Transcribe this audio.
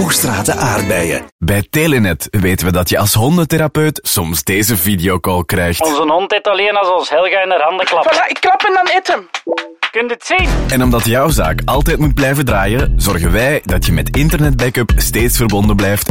Hoogstraten aardbeien. Bij Telenet weten we dat je als hondentherapeut soms deze videocall krijgt. Onze hond eet alleen als ons Helga in haar handen klapt. Voilà, ik klap en dan eet hem. Kun je het zien? En omdat jouw zaak altijd moet blijven draaien, zorgen wij dat je met internetbackup steeds verbonden blijft